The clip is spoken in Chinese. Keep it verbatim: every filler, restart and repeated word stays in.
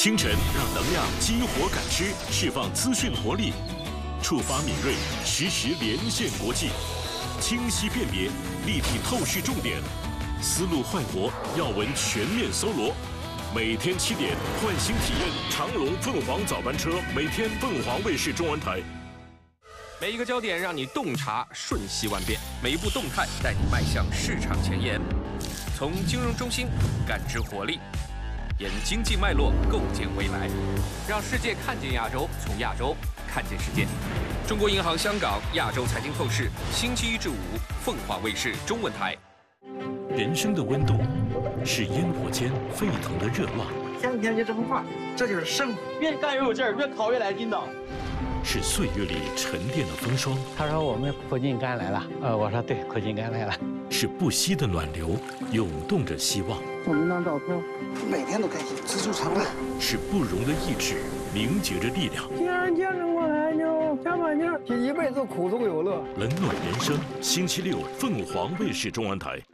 清晨让能量激活感知，释放资讯活力，触发敏锐，实时连线国际，清晰辨别，立体透视重点，思路焕活，要闻全面搜罗。每天七点，换新体验长隆凤凰早班车，每天凤凰卫视中文台。 每一个焦点让你洞察瞬息万变，每一步动态带你迈向市场前沿。从金融中心感知活力，沿经济脉络构建未来，让世界看见亚洲，从亚洲看见世界。中国银行香港亚洲财经透视，星期一至五，凤凰卫视中文台。 人生的温度是烟火间沸腾的热浪， 天天就这么画，这就是生活。越干越有劲儿，越考越来劲道。 是岁月里沉淀的风霜。 他说我们苦尽甘来了，呃，我说对，苦尽甘来了。 是不息的暖流，涌动着希望。 我们当照片，每天都开心，知足常乐。 是不容的意志，凝结着力量。 既然见证过来就加把劲儿，这一辈子苦中有乐。 冷暖人生，星期六凤凰卫视中文台。